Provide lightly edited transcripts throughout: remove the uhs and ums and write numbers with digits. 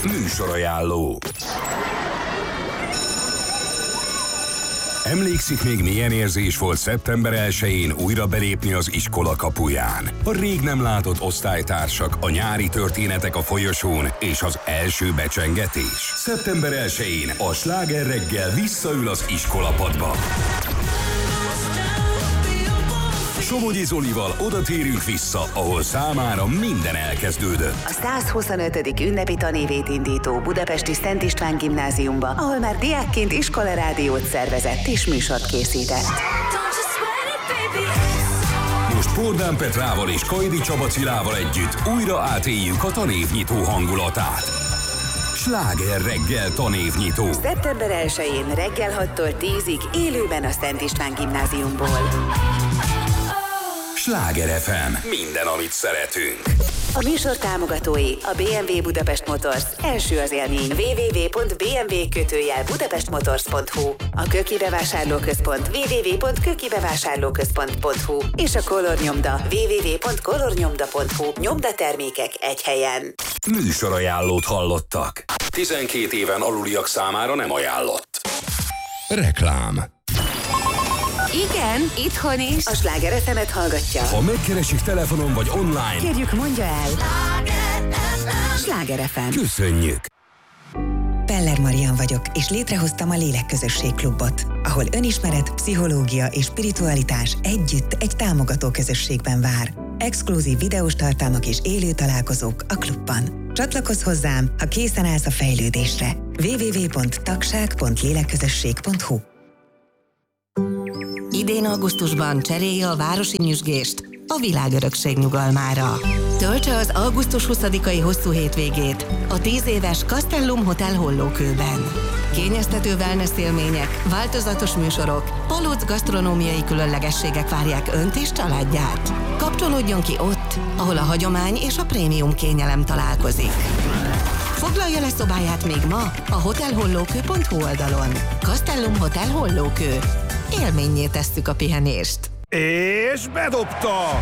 műsorajánló. Emlékszik még, milyen érzés volt szeptember 1-én újra belépni az iskola kapuján? A rég nem látott osztálytársak, a nyári történetek a folyosón és az első becsengetés. Szeptember 1-én a Sláger reggel visszaül az iskolapadba. Somogyi Zolival oda térünk vissza, ahol számára minden elkezdődött. A 125. ünnepi tanévét indító budapesti Szent István gimnáziumba, ahol már diákként iskolarádiót szervezett és műsort készített. Most Pordán Petrával és Kajdi Csaba Cilával együtt újra átéljük a tanévnyitó hangulatát. Sláger reggel tanévnyitó. Szeptember 1-én reggel 6-tól 10-ig élőben a Szent István gimnáziumból. Sláger FM. Minden, amit szeretünk. A műsor támogatói a BMW Budapest Motors. Első az élmény. www.bmw-budapestmotors.hu. A Köki Bevásárlóközpont. www.kökibevásárlóközpont.hu. És a Color Nyomda. www.colornyomda.hu. Nyomdatermékek egy helyen. Műsorajánlót hallottak. 12 éven aluliak számára nem ajánlott. Reklám. Igen, itthon is. A Sláger FM-et hallgatja. Ha megkeresik telefonon vagy online, Kérjük, mondja el. Sláger FM. Köszönjük. Peller Marian vagyok, és létrehoztam a Lélekközösség Klubot, ahol önismeret, pszichológia és spiritualitás együtt egy támogató közösségben vár. Exkluzív videós tartalmak és élő találkozók a klubban. Csatlakozz hozzám, ha készen állsz a fejlődésre. www.tagság.lélekközösség.hu. Idén augusztusban cserélje a városi nyüzsgést a világörökség nyugalmára. Töltse az augusztus 20-ai hosszú hétvégét a 10 éves Castellum Hotel Hollókőben. Kényeztető wellness élmények, változatos műsorok, palóc gasztronómiai különlegességek várják Önt és családját. Kapcsolódjon ki ott, ahol a hagyomány és a prémium kényelem találkozik. Foglalja le szobáját még ma a hotelhollókő.hu oldalon. Castellum Hotel Hollókő. Élménnyé tesszük a pihenést. És bedobta!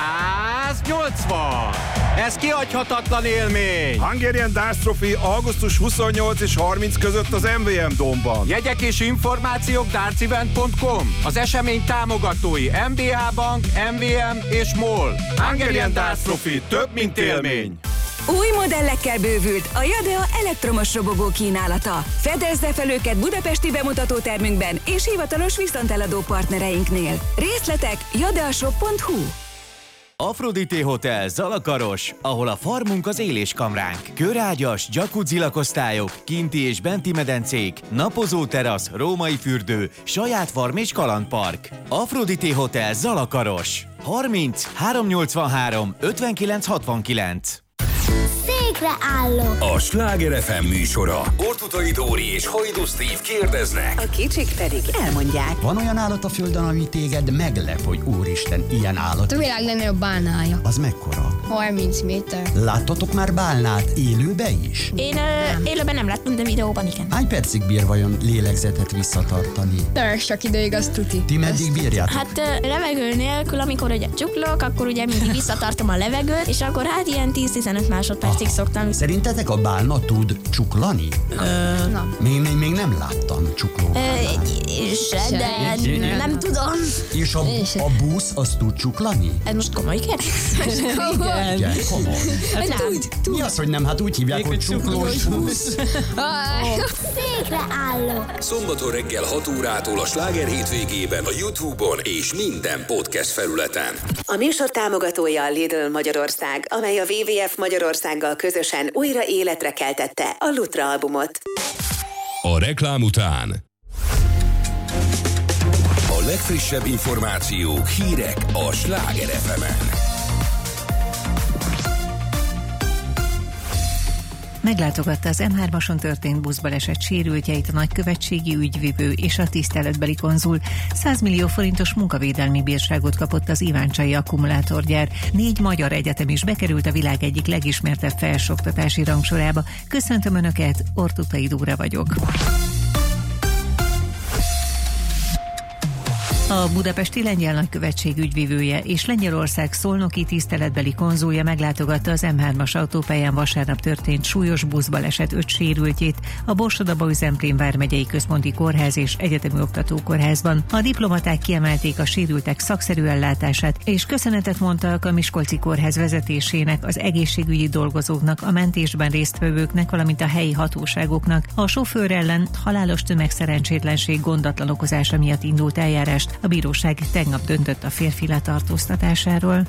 180! Ez kihagyhatatlan élmény! Hungarian Darts Trophy augusztus 28 és 30 között az MVM Dómban. Jegyek és információk dartsevent.com. Az esemény támogatói MBH Bank, MVM és MOL. Hungarian Darts Trophy több, mint élmény! Új modellekkel bővült a Jadea elektromos robogó kínálata. Fedezze fel őket budapesti bemutatótermünkben és hivatalos viszonteladó partnereinknél. Részletek jadeashop.hu. Aphrodite Hotel Zalakaros, ahol a farmunk az éléskamránk. Körágyas, jacuzzi lakosztályok, kinti és benti medencék, napozó terasz, római fürdő, saját farm és kalandpark. Aphrodite Hotel Zalakaros. 30 383 59 69. Székre állok! A Sláger FM műsora. Ortutai Dóri és Hajdu Steve kérdeznek. A kicsik pedig elmondják. Van olyan állat a földön, ami téged meglep, hogy úristen, ilyen állat? A világ legnagyobb bálnája. Az mekkora? 30 méter. Láttatok már bálnát élőbe is? Én élőben nem láttam, de videóban igen. Hány percig bír vajon lélegzetet visszatartani? Csak ideig, az tuti. Ti meddig bírjátok? Hát levegő nélkül, amikor ugye csuklok, akkor ugye mindig visszatartom a levegőt, és akkor hát ilyen 10-15 másodpercig szoktam. Szerintetek a bálna tud csuklani? Na. Még nem láttam csuklót. De nem tudom. És a busz az tud csuklani? Ez most komoly kérdés? Igen, komoly. Mi az, hogy nem? Hát úgy hívják, hogy csuklós busz. Székre állok! Szombaton reggel 6 órától a Sláger hétvégében a YouTube-on és minden podcast felületen. A műsor támogatója a Lidl Magyarország, amely a WWF Magyarországgal közösen újra életre keltette a Lutra albumot. A reklám után a legfrissebb információk, hírek a Sláger FM-en. Meglátogatta az M3-ason történt buszbaleset sérültjeit a nagykövetségi ügyvivő és a tiszteletbeli konzul. 100 millió forintos munkavédelmi bírságot kapott az iváncsai akkumulátorgyár. 4 magyar egyetem is bekerült a világ egyik legismertebb felsőoktatási rangsorába. Köszöntöm Önöket, Ortutai Dóra vagyok. A budapesti lengyel nagykövetség ügyvivője és Lengyelország szolnoki tiszteletbeli konzulja meglátogatta az M3-as autópályán vasárnap történt súlyos buszbaleset 5 sérültjét a Borsod-Abaúj-Zemplén vármegyei központi kórház és egyetemi oktatókórházban. A diplomaták kiemelték a sérültek szakszerű ellátását, és köszönetet mondtak a Miskolci kórház vezetésének, az egészségügyi dolgozóknak, a mentésben résztvevőknek, valamint a helyi hatóságoknak. A sofőr ellen halálos tömegszerencsétlenség gondatlan okozása miatt indult eljárást. A bíróság tegnap döntött a férfi letartóztatásáról.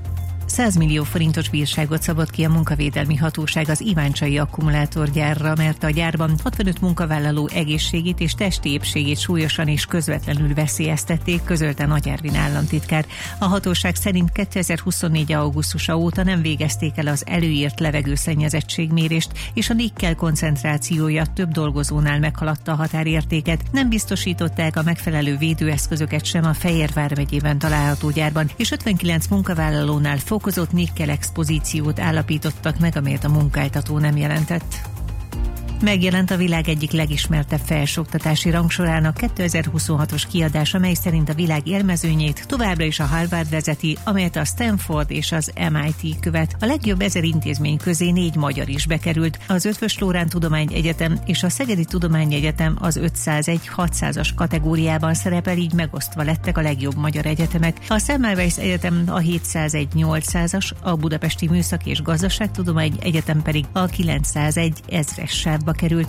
100 millió forintos bírságot szabott ki a munkavédelmi hatóság az iváncsai akkumulátorgyárra, mert a gyárban 65 munkavállaló egészségét és testi épségét súlyosan és közvetlenül veszélyeztették, közölte Nagy Ervin államtitkár. A hatóság szerint 2024. augusztusa óta nem végezték el az előírt levegőszennyezettségmérést, és a nikkel koncentrációja több dolgozónál meghaladta a határértéket. Nem biztosították a megfelelő védőeszközöket sem a Fejér vármegyében található gyárban, és 59 munkavállalónál fokozott nikkel expozíciót állapítottak meg, amelyet a munkáltató nem jelentett. Megjelent a világ egyik legismertebb felsőoktatási rangsorának 2026-os kiadása, mely szerint a világ élmezőnyét továbbra is a Harvard vezeti, amelyet a Stanford és az MIT követ. A legjobb 1000 intézmény közé 4 magyar is bekerült. Az Eötvös Loránd Tudományegyetem és a Szegedi Tudományegyetem az 501-600-as kategóriában szerepel, így megosztva lettek a legjobb magyar egyetemek. A Semmelweis Egyetem a 701-800-as, a Budapesti Műszaki és Gazdaságtudomány Egyetem pedig a 901 ezres sávba került.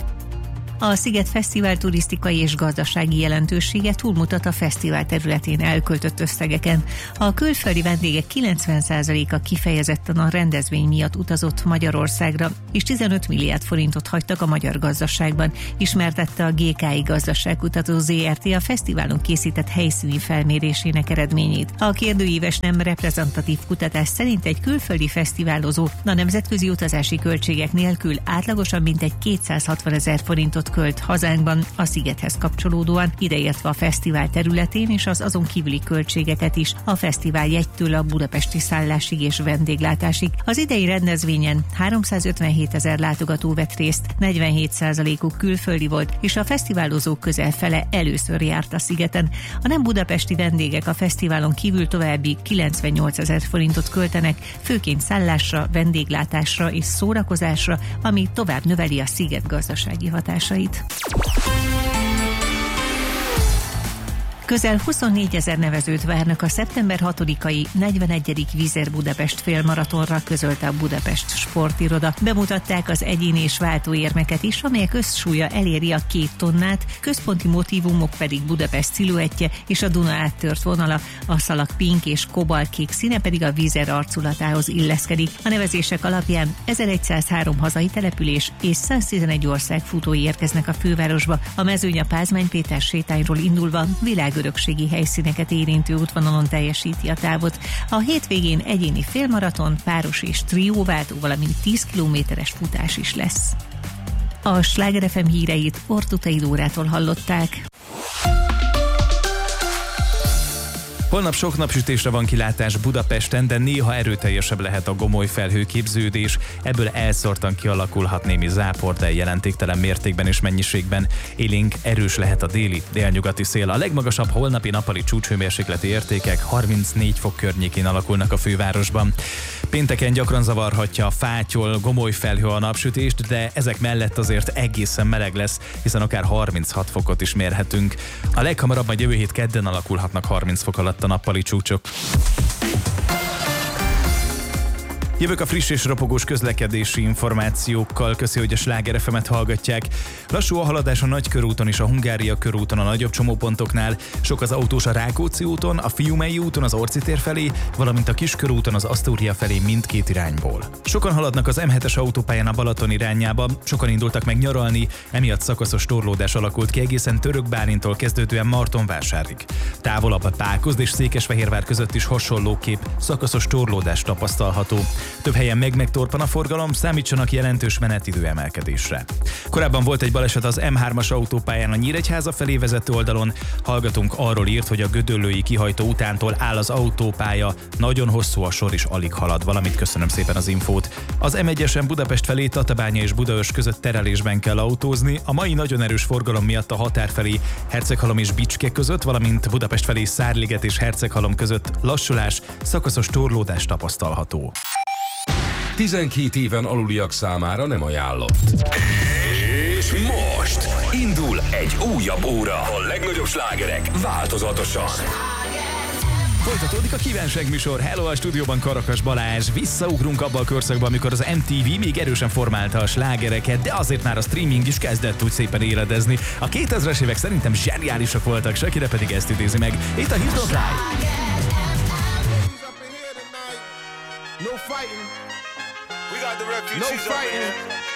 A Sziget Fesztivál turisztikai és gazdasági jelentősége túlmutat a fesztivál területén elköltött összegeken. A külföldi vendégek 90%-a kifejezetten a rendezvény miatt utazott Magyarországra, és 15 milliárd forintot hagytak a magyar gazdaságban, ismertette a GKI Gazdaságkutató ZRT a fesztiválon készített helyszíni felmérésének eredményét. A kérdőíves nem reprezentatív kutatás szerint egy külföldi fesztiválozó a nemzetközi utazási költségek nélkül átlagosan mintegy 260 000 forintot költ hazánkban a szigethez kapcsolódóan, ideértve a fesztivál területén és az azon kívüli költségeket is, a fesztivál jegytől a budapesti szállásig és vendéglátásig. Az idei rendezvényen 357 000 látogató vett részt, 47%-uk külföldi volt, és a fesztiválozók közel fele először járt a szigeten. A nem budapesti vendégek a fesztiválon kívül további 98 000 forintot költenek, főként szállásra, vendéglátásra és szórakozásra, ami tovább növeli a sziget gazdasági hatásait. Közel 24 000 nevezőt várnak a szeptember 6-ai 41. Vizer Budapest félmaratonra, közölte a Budapest Sportiroda. Bemutatták az egyéni és váltóérmeket is, amelyek összsúlya eléri a 2 tonnát, központi motívumok pedig Budapest sziluettje és a Duna áttört vonala, a szalag pink és kobaltkék színe pedig a Vizer arculatához illeszkedik. A nevezések alapján 1103 hazai település és 111 ország futói érkeznek a fővárosba. A mezőny a Pázmány Péter sétányról indulva világörökségi helyszíneket érintő útvonalon teljesíti a távot. A hétvégén egyéni félmaraton, páros és trióváltó, valamint 10 kilométeres futás is lesz. A Sláger FM híreit Ortutai Dórától hallották. Holnap sok napsütésre van kilátás Budapesten, de néha erőteljesebb lehet a gomoly felhőképződés, ebből elszórtan kialakulhat némi zápor, de jelentéktelen mértékben és mennyiségben. Élénk erős lehet a déli, délnyugati szél. A legmagasabb holnapi nappali csúcshőmérsékleti értékek 34 fok környékén alakulnak a fővárosban. Pénteken gyakran zavarhatja a fátyol, gomoly felhő a napsütést, de ezek mellett azért egészen meleg lesz, hiszen akár 36 fokot is mérhetünk. A leghamarabb majd jövő hét kedden alakulhatnak 30 fok alatt a nappali csúcsok. Jövök a friss és ropogós közlekedési információkkal. Köszi, hogy a Sláger FM-et hallgatják. Lassú a haladás a Nagykörúton és a Hungária körúton a nagyobb csomópontoknál. Sok az autós a Rákóczi úton, a Fiumei úton az Orci tér felé, valamint a Kiskörúton az Asztória felé mindkét irányból. Sokan haladnak az M7-es autópályán a Balaton irányába, sokan indultak meg nyaralni, emiatt szakaszos torlódás alakult ki egészen Törökbálintól kezdődően Martonvásárig. Távolabb a Pákozd és Székesfehérvár között is hasonlóképp szakaszos torlódás tapasztalható. Több helyen megtorpan a forgalom, számítsanak jelentős menetidő emelkedésre. Korábban volt egy baleset az M3-as autópályán a Nyíregyháza felé vezető oldalon. Hallgatunk arról írt, hogy a gödöllői kihajtó utántól áll az autópálya, nagyon hosszú a sor és alig halad, valamit köszönöm szépen az infót. Az M1-esen Budapest felé Tatabánya és Budaörs között terelésben kell autózni, a mai nagyon erős forgalom miatt a határ felé Herceghalom és Bicske között, valamint Budapest felé Szárliget és Herceghalom között lassulás, szakaszos torlódás tapasztalható. 12 éven aluliak számára nem ajánlott. És most indul egy újabb óra. A legnagyobb slágerek változatosan. Folytatódik a Kívánság műsor. Hello, a stúdióban Karakas Balázs. Visszaugrunk abba a korszakba, amikor az MTV még erősen formálta a slágereket, de azért már a streaming is kezdett úgy szépen éledezni. A 2000-es évek szerintem zseniálisak voltak, Shakira pedig ezt idézi meg. Itt a Hit Don't Lie. No fighting.